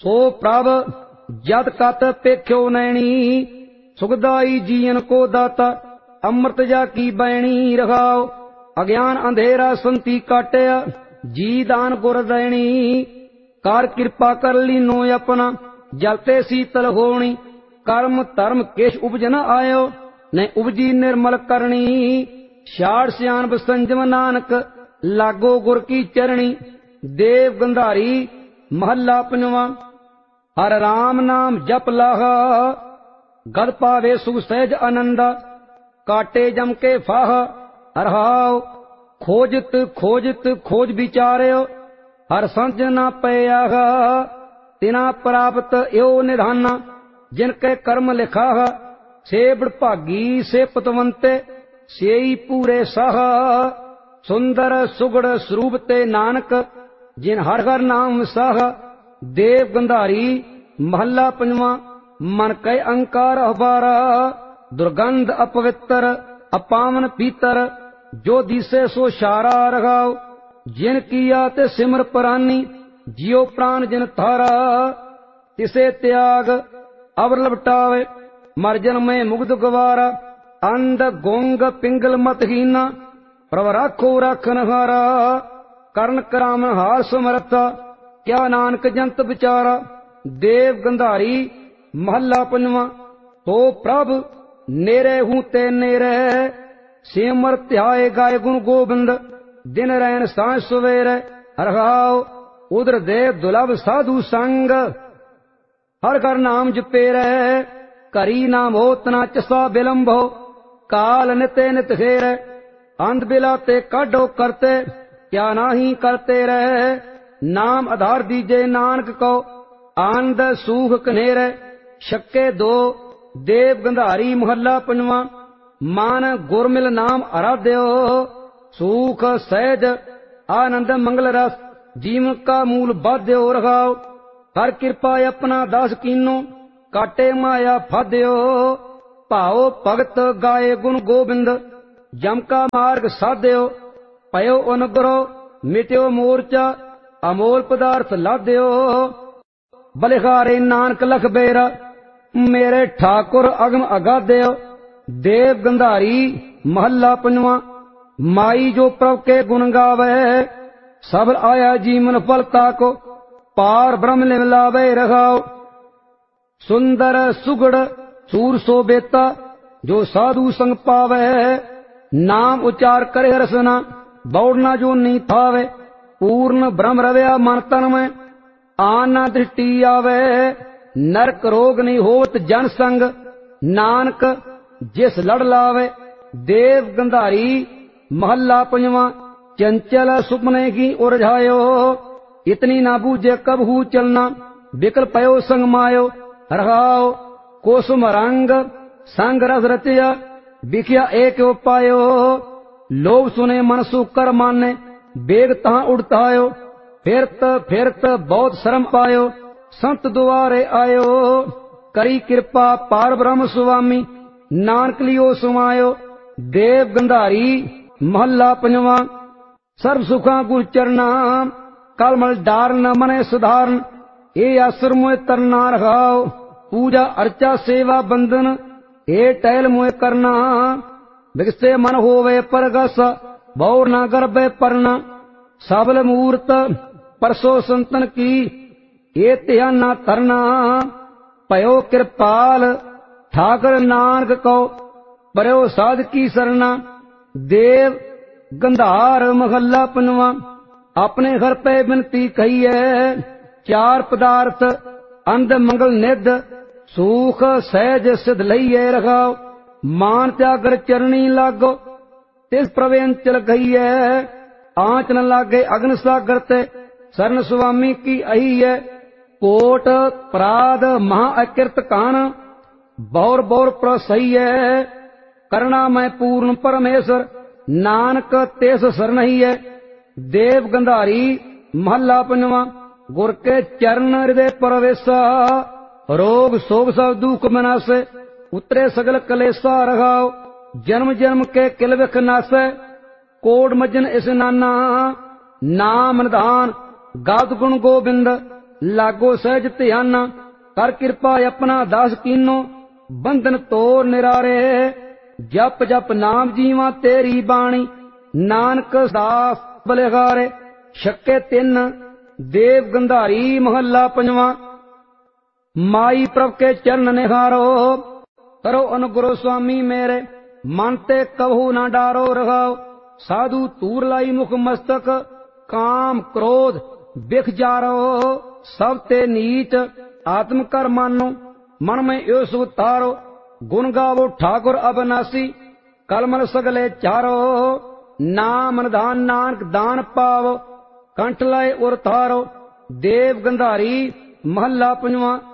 सो प्रभ जत कत पेख्यो नैनी, सुखदाई जीवन को दाता, अमृत जा की बैणी रखाओ। अज्ञान अंधेरा संति काटिया, जी दान गुर दैनी। कार कृपा कर लीनो अपना, जलते शीतल होनी। कर्म धर्म केश उपज न आयो, न उपजी निर्मल करनी। श्याड़ सियान संजम नानक, लागो गुर की चरणी। देव गंधारी महला पंजवा। हर राम नाम जप लाहा, गद पावे सुख सहज आनंदा। काटे जम के फाह हरहाओ, खोजत खोजत खोज विचार्यो। हर संज न पया, तिना प्राप्त यो निधाना। जिनके कर्म लिखा, से बड़भागी से पतवंते, सेई पूरे साह। सुंदर सुगड़ स्वरूप ते नानक, जिन हर हर नाम साह। देव गंधारी महला पंजवा। मन कै अंकार अपारा, दुर्गंध अपवित्र अपावन पीतर। जो दिसे सो शारा रखाओ, जिन किया ते सिमर प्राणी। जियो प्राण जिन थारा, तिसे त्याग अवर लपटावे। मर जन्मे मुग्ध गवारा, अंध गोंग पिंगल मतहीना। प्रभ राखो राखन हारा, करण कराम हार समर्था। क्या नानक जंत विचारा। देव गंधारी महला पंजवा। तो प्रभ नेरे हूं ते नेरे, सिमर ध्याए गाय गुण गोबिंद। दिन रैन सांझ सवेरे, रखाओ उधर दे दुलभ साधु संग। हर घर नाम जपेरे, करी नाम हो तना चसा विलंब हो। काल निते नित खेरे, अंध बिलाते काढो करते। क्या नाही करते रहे, नाम आधार दीजे नानक को। आनंद सूख कनेरे, शक्के दो। देव गंधारी महला पंजवा। मान गुरमिल नाम आराध्यो, सूख सहज आनंद मंगल रस। जीवन का मूल बाध्यो रखाओ। हर कृपा अपना दास कीनो, काटे माया फाध्यो। भाओ भगत गाये गुण गोबिंद, जम का मार्ग साध्यो। पयो अनुग्रह मिट्यो मोर्चा, अमोल पदार्थ लाद्यो। बलिहारे नानक लख बेरा, मेरे ठाकुर अगम अगाध्यो। देव गंधारी महला पंजवा। माई जो प्रभ के गुण गावे, सब आया जीवन फलता को। पार ब्रह्म लिवलावे रखाओ। सुंदर सुगड़ सूर सो बेता, जो साधु संग पावे। नाम उच्चार करे रसना, बौड़ना जो नी थावे। पूर्ण ब्रह्म रव्या मन तन में, आना दृष्टि आवे। नरक रोग नहीं होत जन संग, नानक जिस लड़ लावे। देव गंधारी महला पंजवा। चंचल सुपने की उलझायो, इतनी ना बूझे कब हु चलना। विकल पयो संग मायो, रखाओ कोसुम रंग। संग रस रचया, बिखिया एक उपायो। लोभ सुने मन सुकर माने, बेग तहां उड़तायो। फिरत बहुत शर्म पायो, संत दुआरे आयो। करी कृपा पार ब्रह्म स्वामी, नानक लियो सुमायो। देव गंधारी महला पंजवा। सर्व सुखा गुर चरना, कलमल डार न मने सुधारन। ए आसुर मोह तरना रखाओ। पूजा अर्चा सेवा बंधन, ए टहल मोह करना। विकसे मन होवे परगस, बौर न गर्भे परना। सबल मूर्त परसो संतन की, ये ध्यान न तरना। पयो कृपाल ठाकर नानक को, परयो साध की सरना। देव गंधार महला पंजवा। अपने घर पे बिनती कही है, चार पदार्थ अंध मंगल निध। सूख सहज सिद्ध लइए रखाओ। मान त्यागर चरणी लागो, तिस प्रवेन चल गई है। आंच न लागे अग्न सागर ते, शरण स्वामी की अही है। कोट प्राद महा अकृत कान, बौर बौर प्रसही है। करुणा में पूर्ण परमेश्वर, नानक तेस शरण ही है। देव गंधारी महला पंजवा। गुर के चरण हृदय परवेशा, रोग शोक सब दुख मनासे। उतरे सगल कलेसा रखाओ, जन्म जन्म के किल विख नासे। कोड मजन स्नाना, नाम निधान गात गुण गोबिंद। ਲਾਗੋ ਸਹਿਜ ਧਿਆਨਾ ਕਰ ਕਿਰਪਾ ਆਪਣਾ ਦਾਸ ਕੀਨੋ ਬੰਧਨ ਤੋਰ ਨਿਰਾਰੇ ਜਪ ਜਪ ਨਾਮ ਜੀਵਾ ਤੇਰੀ ਬਾਣੀ ਨਾਨਕ ਦਾਸ ਬਲਿਹਾਰੇ ਛੱਕੇ ਤਿੰਨ ਦੇਵ ਗੰਧਾਰੀ ਮਹੱਲਾ ਪੰਜਵਾਂ ਮਾਈ ਪ੍ਰਭ ਕੇ ਚਰਨ ਨਿਹਾਰੋ ਕਰੋ ਅਨੁਗ੍ਰਹ ਸੁਆਮੀ ਮੇਰੇ ਮਨ ਤੇ ਕਹੂ ਨਾ ਡਾਰੋ ਰਹਾਓ ਸਾਧੂ ਤੂਰ ਲਾਈ ਮੁਖ ਮਸਤਕ ਕਾਮ ਕ੍ਰੋਧ ਬਿਖ ਜਾਰੋ ਸਭ ਤੇ ਨੀਚ ਆਤਮ ਕਰ ਮਾਨੋ ਮਨ ਮੈਂ ਇਹੋ ਸੁ ਤਾਰੋ ਗੁਣ ਗਾਵੋ ਠਾਕੁਰ ਅਬਨਾਸੀ ਕਲਮਲ ਸਗਲੇ ਚਾਰੋ ਨਾਮ ਨਿਧਾਨ ਨਾਨਕ ਦਾਨ ਪਾਵੋ ਕੰਠ ਲਾਏ ਉਰ ਤਾਰੋ ਦੇਵ ਗੰਧਾਰੀ ਮਹੱਲਾ ਪੰਜਵਾਂ